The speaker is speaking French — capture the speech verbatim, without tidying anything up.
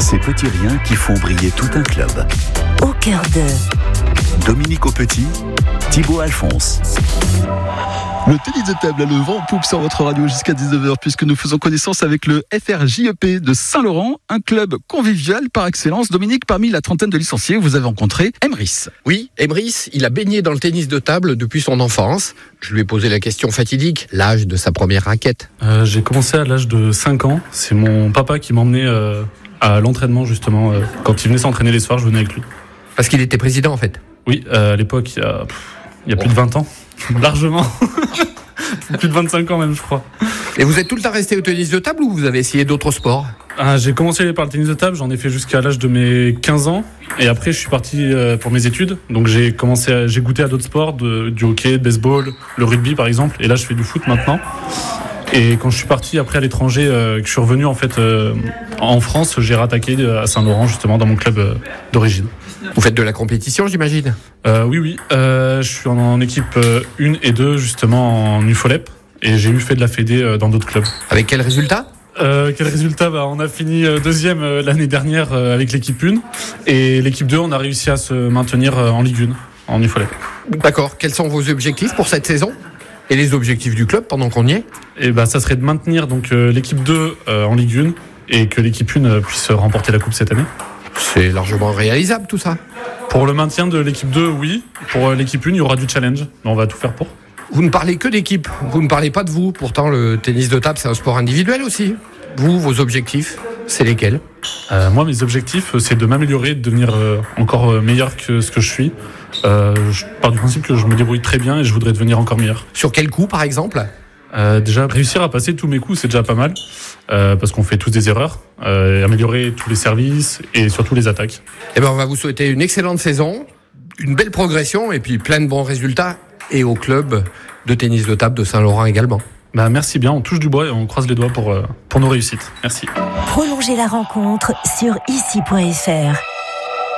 Ces petits riens qui font briller tout un club. Au cœur de Dominique Aupetit, Thibaut Alphonse. Le tennis de table a le vent en poupe sur votre radio jusqu'à dix-neuf heures puisque nous faisons connaissance avec le F R J E P de Saint-Laurent, un club convivial par excellence. Dominique, parmi la trentaine de licenciés, vous avez rencontré Emrys. Oui, Emrys, il a baigné dans le tennis de table depuis son enfance. Je lui ai posé la question fatidique, l'âge de sa première raquette. Euh, j'ai commencé à l'âge de cinq ans. C'est mon papa qui m'emmenait euh, à l'entraînement justement. Euh, quand il venait s'entraîner les soirs, je venais avec lui. Parce qu'il était président en fait. Oui, euh, à l'époque, il y a, pff, il y a plus de vingt ans. Largement. Plus de vingt-cinq ans même, je crois. Et vous êtes tout le temps resté au tennis de table ou vous avez essayé d'autres sports ? Ah, j'ai commencé par le tennis de table, j'en ai fait jusqu'à l'âge de mes quinze ans. Et après, je suis parti pour mes études. Donc j'ai commencé à, j'ai goûté à d'autres sports, de, du hockey, du baseball, le rugby par exemple. Et là, je fais du foot maintenant. Et quand je suis parti après à l'étranger, euh, que je suis revenu en fait euh, en France, j'ai rattaqué à Saint-Laurent justement dans mon club euh, d'origine. Vous faites de la compétition, j'imagine ? euh, Oui, oui. Euh, je suis en, en équipe euh, un et deux justement en U F O L E P. Et j'ai eu fait de la fédé euh, dans d'autres clubs. Avec quel résultat ? Euh, quel résultat ? Bah, on a fini euh, deuxième euh, l'année dernière euh, avec l'équipe un. Et l'équipe deux, on a réussi à se maintenir euh, en Ligue un, en U F O L E P. D'accord. Quels sont vos objectifs pour cette saison ? Et les objectifs du club pendant qu'on y est ? Et bah, ça serait de maintenir donc, euh, l'équipe deux euh, en Ligue un et que l'équipe un euh, puisse remporter la coupe cette année. C'est largement réalisable tout ça. Pour le maintien de l'équipe deux, oui. Pour euh, l'équipe un, il y aura du challenge. Mais on va tout faire pour. Vous ne parlez que d'équipe, vous ne parlez pas de vous. Pourtant, le tennis de table, c'est un sport individuel aussi. Vous, vos objectifs, c'est lesquels ? euh, Moi, mes objectifs, c'est de m'améliorer, de devenir euh, encore meilleur que ce que je suis. Euh, je pars du principe que je me débrouille très bien et je voudrais devenir encore meilleur. Sur quel coup, par exemple ? euh, Déjà, réussir à passer tous mes coups, c'est déjà pas mal. Euh, parce qu'on fait tous des erreurs. Euh, améliorer tous les services et surtout les attaques. Eh ben, on va vous souhaiter une excellente saison, une belle progression et puis plein de bons résultats. Et au club de tennis de table de Saint-Laurent également. Bah merci bien, on touche du bois et on croise les doigts pour, euh, pour nos réussites. Merci. Prolongez la rencontre sur ici point f r.